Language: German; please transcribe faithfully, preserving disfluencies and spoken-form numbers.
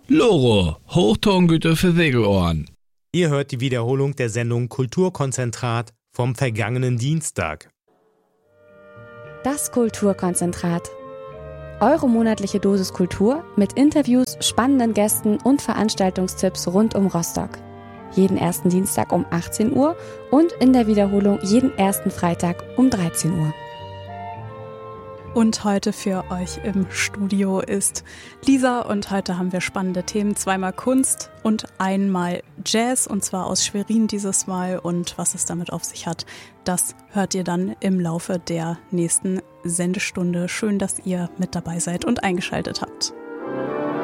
Loro, Hochtongüte für Segelohren. Ihr hört die Wiederholung der Sendung Kulturkonzentrat vom vergangenen Dienstag. Das Kulturkonzentrat. Eure monatliche Dosis Kultur mit Interviews, spannenden Gästen und Veranstaltungstipps rund um Rostock. Jeden ersten Dienstag um achtzehn Uhr und in der Wiederholung jeden ersten Freitag um dreizehn Uhr. Und heute für euch im Studio ist Lisa und heute haben wir spannende Themen. Zweimal Kunst und einmal Jazz und zwar aus Schwerin dieses Mal. Und was es damit auf sich hat, das hört ihr dann im Laufe der nächsten Sendestunde. Schön, dass ihr mit dabei seid und eingeschaltet habt.